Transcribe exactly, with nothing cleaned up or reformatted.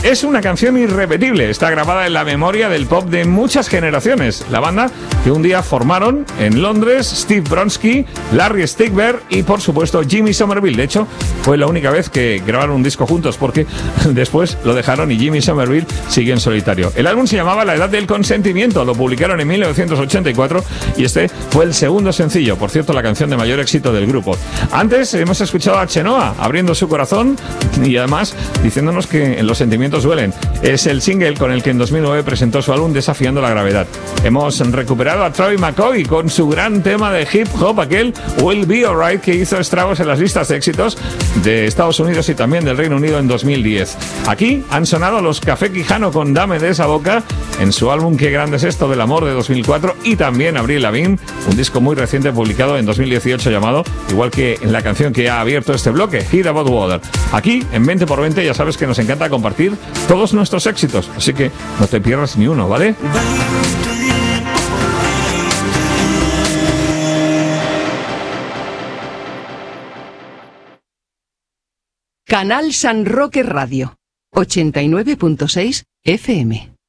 Es una canción irrepetible, está grabada en la memoria del pop de muchas generaciones. La banda que un día formaron en Londres Steve Bronski, Larry Stigberg y por supuesto Jimmy Somerville. De hecho, fue la única vez que grabaron un disco juntos porque después lo dejaron y Jimmy Somerville siguió en solitario. El álbum se llamaba La Edad del Consentimiento, lo publicaron en mil novecientos ochenta y cuatro y este fue el segundo sencillo, por cierto la canción de mayor éxito del grupo. Antes hemos escuchado a Chenoa abriendo su corazón y además diciéndonos que en los sentimientos duelen. Es el single con el que en dos mil nueve presentó su álbum Desafiando la Gravedad. Hemos recuperado a Troy McCoy con su gran tema de hip hop, aquel Will Be Alright, que hizo estragos en las listas de éxitos de Estados Unidos y también del Reino Unido en dos mil diez. Aquí han sonado los Café Quijano con Dame de esa boca en su álbum Qué grande es esto del amor de dos mil cuatro y también Avril Lavigne, un disco muy reciente publicado en dos mil dieciocho llamado, igual que en la canción que ha abierto este bloque, Hear About Water. Aquí en veinte por veinte ya sabes que nos encanta compartir todos nuestros éxitos, así que no te pierdas ni uno, ¿vale? Canal San Roque Radio, ochenta y nueve punto seis F M.